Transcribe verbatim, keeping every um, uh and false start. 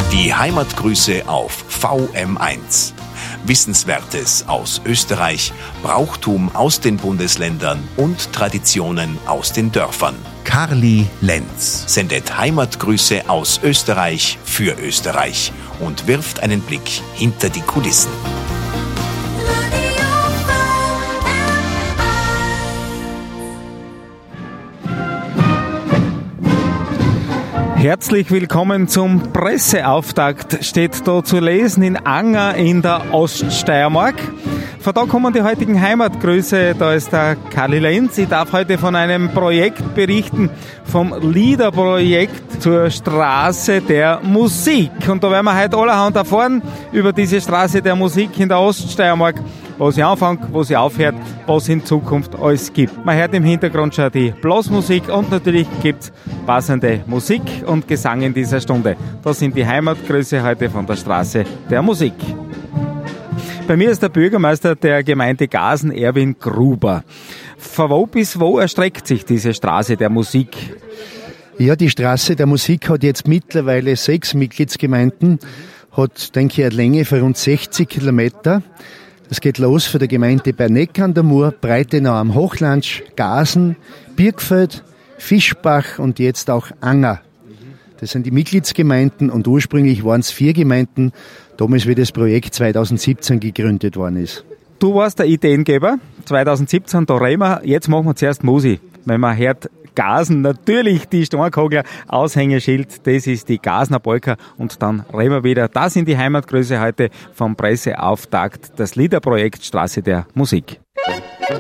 Die Heimatgrüße auf V M eins. Wissenswertes aus Österreich, Brauchtum aus den Bundesländern und Traditionen aus den Dörfern. Karli Lenz sendet Heimatgrüße aus Österreich für Österreich und wirft einen Blick hinter die Kulissen. Herzlich willkommen zum Presseauftakt, steht da zu lesen in Anger in der Oststeiermark. Von da kommen die heutigen Heimatgrüße, da ist der Karli Lenz. Ich darf heute von einem Projekt berichten, vom Liederprojekt zur Straße der Musik. Und da werden wir heute allerhand erfahren über diese Straße der Musik in der Oststeiermark, wo sie anfängt, wo sie aufhört, was in Zukunft alles gibt. Man hört im Hintergrund schon die Blasmusik und natürlich gibt's passende Musik und Gesang in dieser Stunde. Das sind die Heimatgrüße heute von der Straße der Musik. Bei mir ist der Bürgermeister der Gemeinde Gasen, Erwin Gruber. Von wo bis wo erstreckt sich diese Straße der Musik? Ja, die Straße der Musik hat jetzt mittlerweile sechs Mitgliedsgemeinden, hat, denke ich, eine Länge von rund sechzig Kilometer. Es geht los von der Gemeinde Berneck an der Mur, Breitenau am Hochlandsch, Gasen, Birkfeld, Fischbach und jetzt auch Anger. Das sind die Mitgliedsgemeinden und ursprünglich waren es vier Gemeinden, damals wie das Projekt zweitausendsiebzehn gegründet worden ist. Du warst der Ideengeber, zweitausendsiebzehn, da reden wir, jetzt machen wir zuerst Musik. Wenn man hört, Gasen, natürlich die Steinkogler, Aushängeschild, das ist die Gasener Polka und dann reden wir wieder. Das sind die Heimatgrüße heute vom Presseauftakt, das Liederprojekt Straße der Musik.